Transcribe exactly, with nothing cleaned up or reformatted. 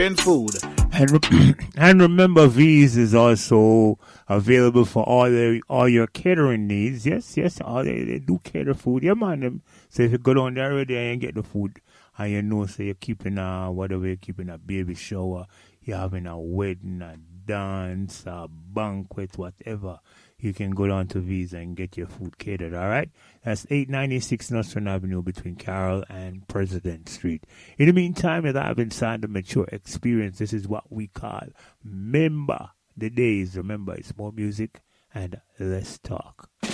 and food. And, re- and remember, V's is also available for all the, all your catering needs. Yes, yes, all they, they do cater food. Yeah, man. Them. So if you go down there already and get the food, and you know, so you're keeping a, whatever, you're keeping a baby shower, you're having a wedding, a dance, a banquet, whatever, you can go down to V's and get your food catered, all right? That's eight ninety-six Northern Avenue between Carroll and President Street. In the meantime, you're having inside the mature experience. This is what we call Member the Days. Remember, it's more music and less talk.